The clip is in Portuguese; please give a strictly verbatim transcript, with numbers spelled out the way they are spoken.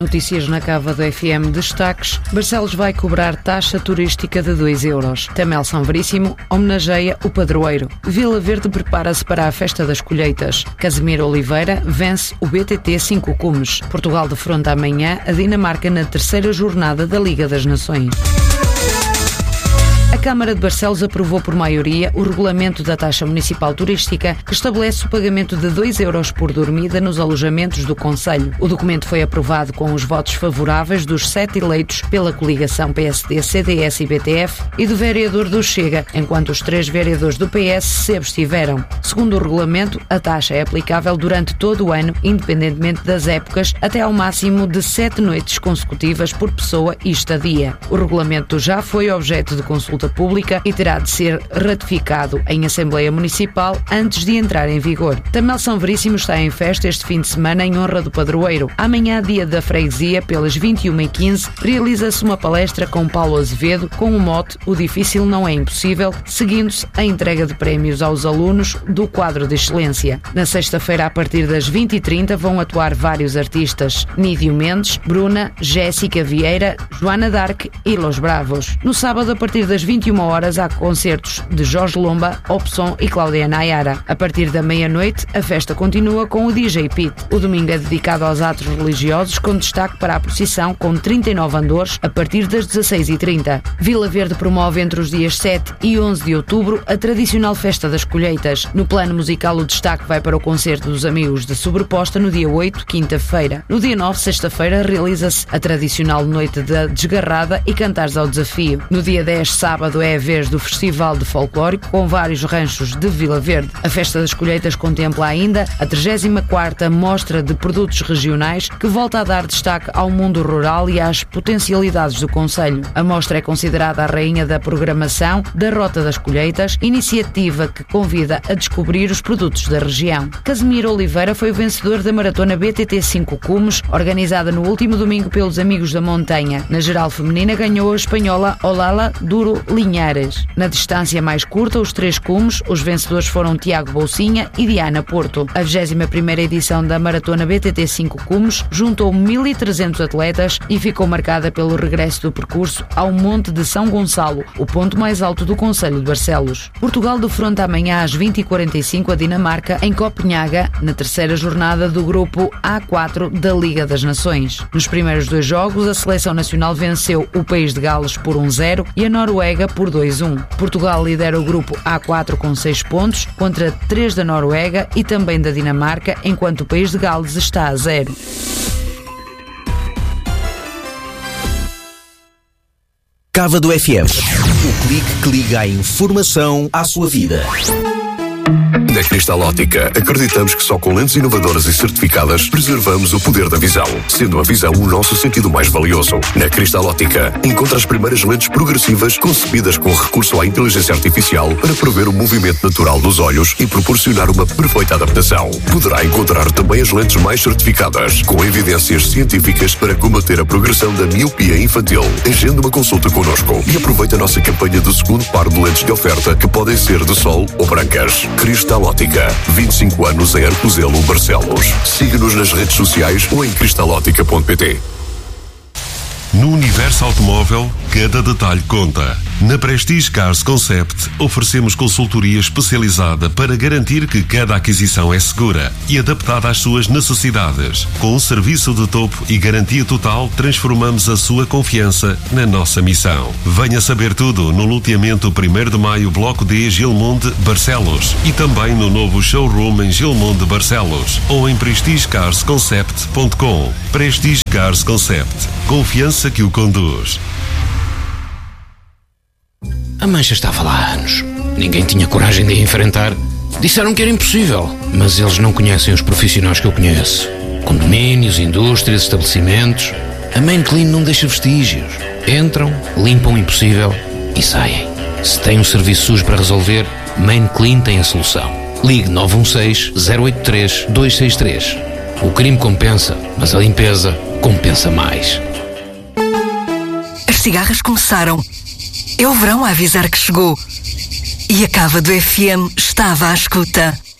Notícias na Cava do F M. Destaques: Barcelos vai cobrar taxa turística de dois euros. Tamel São Veríssimo homenageia o padroeiro. Vila Verde prepara-se para a festa das colheitas. Casimiro Oliveira vence o B T T cinco Cumes. Portugal defronta amanhã a Dinamarca na terceira jornada da Liga das Nações. A Câmara de Barcelos aprovou por maioria o regulamento da taxa municipal turística, que estabelece o pagamento de dois euros por dormida nos alojamentos do concelho. O documento foi aprovado com os votos favoráveis dos sete eleitos pela coligação P S D, C D S e B T F e do vereador do Chega, enquanto os três vereadores do P S se abstiveram. Segundo o regulamento, a taxa é aplicável durante todo o ano, independentemente das épocas, até ao máximo de sete noites consecutivas por pessoa e estadia. O regulamento já foi objeto de consulta pública e terá de ser ratificado em Assembleia Municipal antes de entrar em vigor. Tamel São Veríssimo está em festa este fim de semana em honra do padroeiro. Amanhã, dia da freguesia, pelas vinte e uma e quinze, realiza-se uma palestra com Paulo Azevedo com o mote "O difícil não é impossível", seguindo-se a entrega de prémios aos alunos do quadro de excelência. Na sexta-feira, a partir das vinte e trinta, vão atuar vários artistas: Nídio Mendes, Bruna, Jéssica Vieira, Joana Dark e Los Bravos. No sábado, a partir das vinte e uma horas, há concertos de Jorge Lomba, Opson e Cláudia Nayara. A partir da meia-noite, a festa continua com o D J Pete. O domingo é dedicado aos atos religiosos, com destaque para a procissão com trinta e nove andores a partir das dezasseis e trinta. Vila Verde promove entre os dias sete e onze de outubro a tradicional Festa das Colheitas. No plano musical, o destaque vai para o concerto dos Amigos de Sobreposta no dia oito, quinta-feira. No dia nove, sexta-feira, realiza-se a tradicional Noite da Desgarrada e Cantares ao Desafio. No dia dez, sábado, é a vez do Festival de Folclórico, com vários ranchos de Vila Verde. A Festa das Colheitas contempla ainda a trigésima quarta Mostra de Produtos Regionais, que volta a dar destaque ao mundo rural e às potencialidades do concelho. A mostra é considerada a rainha da programação da Rota das Colheitas, iniciativa que convida a descobrir os produtos da região. Casimiro Oliveira foi o vencedor da maratona B T T cinco Cumes, organizada no último domingo pelos Amigos da Montanha. Na geral feminina, ganhou a espanhola Olala Duro Linhares. Na distância mais curta, os três cumes, os vencedores foram Tiago Bolsinha e Diana Porto. A vigésima primeira edição da maratona B T T cinco Cumes juntou mil e trezentos atletas e ficou marcada pelo regresso do percurso ao Monte de São Gonçalo, o ponto mais alto do concelho de Barcelos. Portugal defronta amanhã às vinte e quarenta e cinco a Dinamarca em Copenhaga, na terceira jornada do grupo A quatro da Liga das Nações. Nos primeiros dois jogos, a seleção nacional venceu o País de Gales por um zero e a Noruega por dois um. Portugal lidera o grupo A quatro com seis pontos, contra três da Noruega e também da Dinamarca, enquanto o País de Gales está a zero. Cava do F M. O clique que liga a informação à sua vida. Na Cristal Ótica, acreditamos que só com lentes inovadoras e certificadas preservamos o poder da visão, sendo a visão o nosso sentido mais valioso. Na Cristal Ótica, encontra as primeiras lentes progressivas concebidas com recurso à inteligência artificial para prever o movimento natural dos olhos e proporcionar uma perfeita adaptação. Poderá encontrar também as lentes mais certificadas, com evidências científicas para combater a progressão da miopia infantil. Agende uma consulta connosco e aproveite a nossa campanha do segundo par de lentes de oferta, que podem ser de sol ou brancas. Cristal Ótica, vinte e cinco anos em Arcozelo, Barcelos. Siga-nos nas redes sociais ou em cristalótica ponto pt. No universo automóvel, cada detalhe conta. Na Prestige Cars Concept, oferecemos consultoria especializada para garantir que cada aquisição é segura e adaptada às suas necessidades. Com um serviço de topo e garantia total, transformamos a sua confiança na nossa missão. Venha saber tudo no loteamento primeiro de maio, Bloco D, Gilmonde, Barcelos, e também no novo showroom em Gilmonde, Barcelos, ou em prestige cars concept ponto com. Prestige Cars Concept. Confiança que o conduz. A mancha estava lá há anos. Ninguém tinha coragem de a enfrentar. Disseram que era impossível, mas eles não conhecem os profissionais que eu conheço. Condomínios, indústrias, estabelecimentos. A Main Clean não deixa vestígios. Entram, limpam o impossível e saem. Se tem um serviço sujo para resolver, Main Clean tem a solução. Ligue nove um seis, zero oito três, dois seis três. O crime compensa, mas a limpeza compensa mais. As cigarras começaram. É o verão a avisar que chegou. E a Cava do F M estava à escuta.